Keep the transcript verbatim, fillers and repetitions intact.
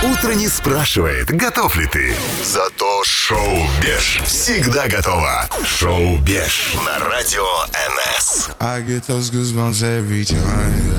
Утро не спрашивает, готов ли ты. Зато шоу «Беш» всегда готово. Шоу «Беш» на радио эн эс. I get those goosebumps every time.